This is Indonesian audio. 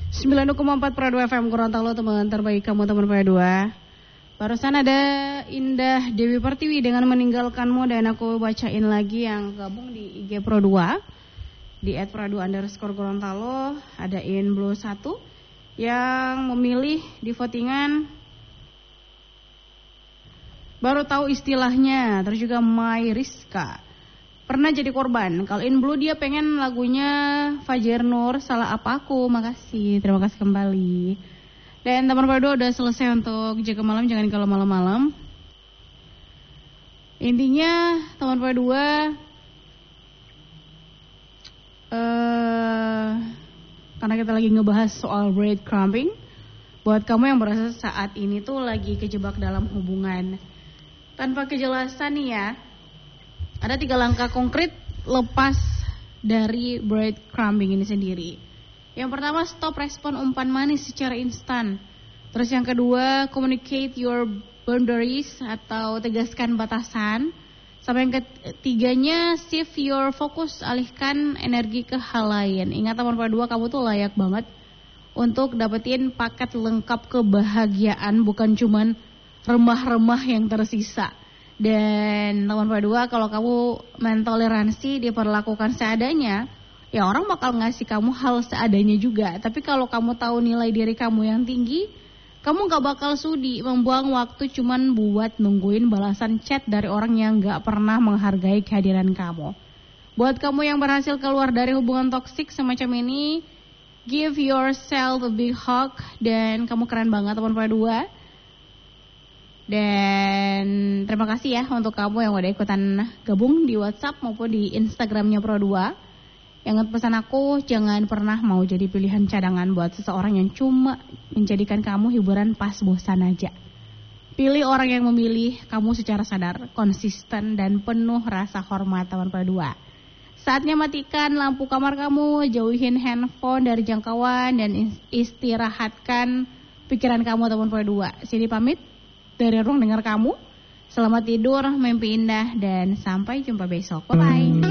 90,4 Pro 2 FM Gorontalo, teman terbaik kamu teman Pro 2. Barusan ada Indah Dewi Pertiwi dengan meninggalkanmu, dan aku bacain lagi yang gabung di IG Pro 2 di @pro2_Gorontalo. Ada Inblue 1 yang memilih di votingan baru tahu istilahnya. Terus juga My Rizka pernah jadi korban. Kalau Inblue dia pengen lagunya Fajar Nur, Salah Apa Aku. Makasih, terima kasih kembali. Dan teman Pro 2 udah selesai untuk jaga malam, jangan kalau malam-malam. Intinya teman Pro 2 karena kita lagi ngebahas soal breadcrumbing, buat kamu yang merasa saat ini tuh lagi kejebak dalam hubungan tanpa kejelasan nih ya, ada 3 langkah konkret lepas dari breadcrumbing ini sendiri. Yang pertama, stop respon umpan manis secara instan. Terus yang kedua, communicate your boundaries atau tegaskan batasan. Sampai yang ketiganya, shift your focus, alihkan energi ke hal lain. Ingat teman Pro 2, kamu tuh layak banget untuk dapetin paket lengkap kebahagiaan, bukan cuman remah-remah yang tersisa. Dan teman Pro 2, kalau kamu mentoleransi, diperlakukan seadanya, ya orang bakal ngasih kamu hal seadanya juga. Tapi kalau kamu tahu nilai diri kamu yang tinggi, kamu gak bakal sudi membuang waktu cuman buat nungguin balasan chat dari orang yang gak pernah menghargai kehadiran kamu. Buat kamu yang berhasil keluar dari hubungan toksik semacam ini, give yourself a big hug. Dan kamu keren banget teman Pro 2. Dan terima kasih ya untuk kamu yang udah ikutan gabung di WhatsApp maupun di Instagramnya Pro 2. Ingat pesan aku, jangan pernah mau jadi pilihan cadangan buat seseorang yang cuma menjadikan kamu hiburan pas bosan aja. Pilih orang yang memilih kamu secara sadar, konsisten, dan penuh rasa hormat teman Pro 2. Saatnya matikan lampu kamar kamu, jauhin handphone dari jangkauan, dan istirahatkan pikiran kamu teman Pro 2. Sini pamit dari ruang dengar kamu. Selamat tidur, mimpi indah, dan sampai jumpa besok. Bye-bye.